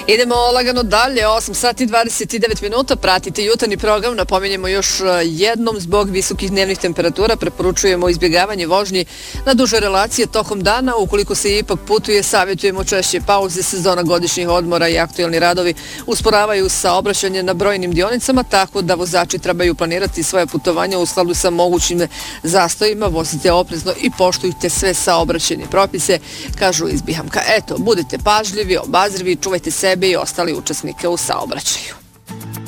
Idemo lagano dalje, 8 sati i 29 minuta, pratite jutarnji program, napominjemo još jednom zbog visokih dnevnih temperatura, preporučujemo izbjegavanje vožnji na duže relacije tokom dana, ukoliko se ipak putuje, savjetujemo češće pauze, sezona godišnjih odmora i aktualni radovi usporavaju saobraćanje na brojnim dionicama, tako da vozači trebaju planirati svoje putovanje u skladu sa mogućim zastojima, vozite oprezno i poštujte sve saobraćajne propise, kažu iz Bihamka. Eto, budite pažljivi, obazrivi, čuvajte sebe i ostali učesnike u saobraćaju.